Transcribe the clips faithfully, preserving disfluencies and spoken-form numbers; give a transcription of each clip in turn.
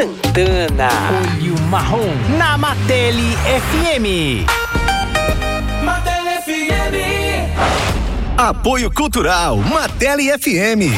Santana. Olho Marrom na Matele F M. Matele F M. Apoio Cultural Matele F M.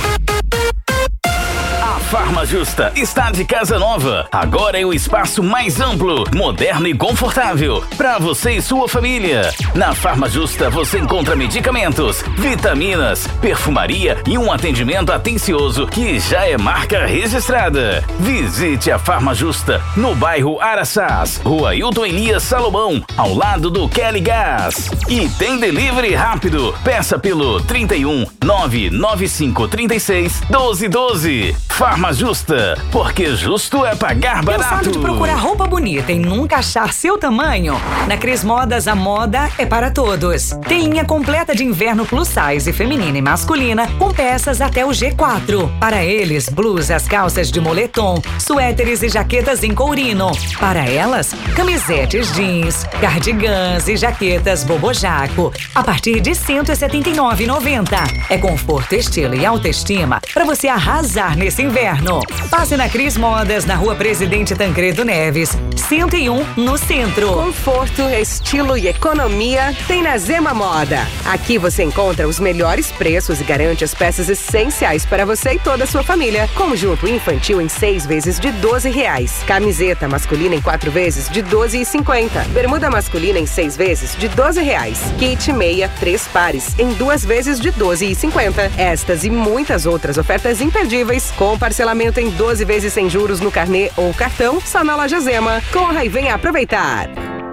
A Farma Justa está de casa nova. Agora é o espaço mais amplo, moderno e confortável para você e sua família. Na Farma Justa você encontra medicamentos, vitaminas, perfumaria e um atendimento atencioso que já é marca registrada. Visite a Farma Justa no bairro Araçás, Rua Hilton Elias Salomão, ao lado do Kelly Gás. E tem delivery rápido. Peça pelo trinta e um, nove nove cinco, trinta e seis, doze doze. Farma Justa, porque justo é pagar barato. Cansado de procurar roupa bonita e nunca achar seu tamanho? Na Cris Modas, a moda é para todos. Tem linha completa de inverno plus size feminina e masculina, com peças até o G quatro. Para eles, blusas, calças de moletom, suéteres e jaquetas em courino. Para elas, camisetes jeans, cardigans e jaquetas bobojaco, a partir de cento e setenta e nove reais e noventa centavos. É conforto, estilo e autoestima para você arrasar nesse inverno. Passe na Cris Modas, na Rua Presidente Tancredo Neves, cento e um, no centro. Conforto, estilo e economia tem na Zema Moda. Aqui você encontra os melhores preços e garante as peças essenciais para você e toda a sua família. Conjunto infantil em seis vezes de doze reais. Camiseta masculina em quatro vezes de doze e cinquenta. Bermuda masculina em seis vezes de doze reais. Kit meia, três pares em duas vezes de doze e cinquenta. Estas e muitas outras ofertas imperdíveis com parcelamento em doze vezes sem juros no carnê ou cartão, só na loja Zema. Corra e venha aproveitar.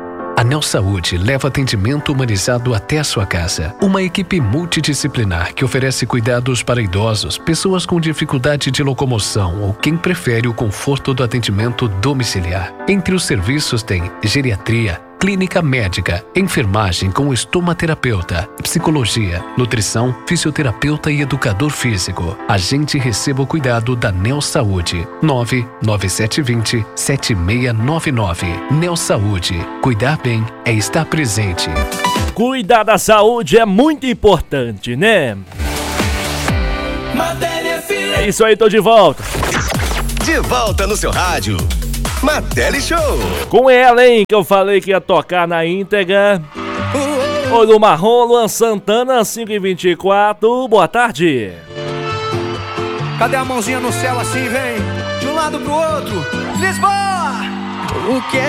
A Neo Saúde leva atendimento humanizado até a sua casa. Uma equipe multidisciplinar que oferece cuidados para idosos, pessoas com dificuldade de locomoção ou quem prefere o conforto do atendimento domiciliar. Entre os serviços tem geriatria, clínica médica, enfermagem com estomaterapeuta, psicologia, nutrição, fisioterapeuta e educador físico. Agende e receba o cuidado da Neo Saúde. nove nove sete dois zero, sete seis nove nove. Neo Saúde. Cuidar bem é estar presente. Cuidar da saúde é muito importante, né? É isso aí, tô de volta. De volta no seu rádio. Matele Show. Com ela, hein, que eu falei que ia tocar na íntegra. Olho Marrom, Luan Santana, cinco e vinte e quatro. Boa tarde. Cadê a mãozinha no céu assim, vem? De um lado pro outro. Lisboa! O que é